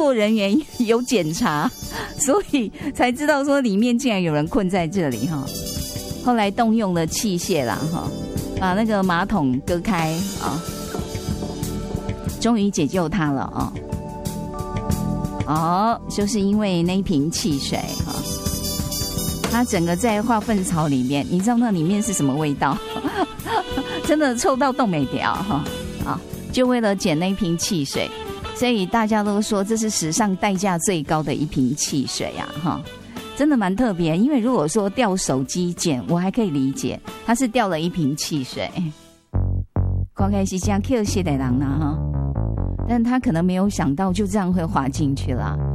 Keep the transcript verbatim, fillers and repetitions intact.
作人员有检查，所以才知道说里面竟然有人困在这里哈。后来动用了器械啦哈，把那个马桶割开啊，终于解救他了啊。哦，就是因为那一瓶汽水哈，他整个在化粪槽里面，你知道那里面是什么味道？真的臭到冻没掉哈啊！就为了捡那瓶汽水，所以大家都说这是史上代价最高的一瓶汽水啊哈！真的蛮特别，因为如果说掉手机捡，我还可以理解，他是掉了一瓶汽水，看起来是这样 Q 些的人啦哈，但他可能没有想到就这样会滑进去了。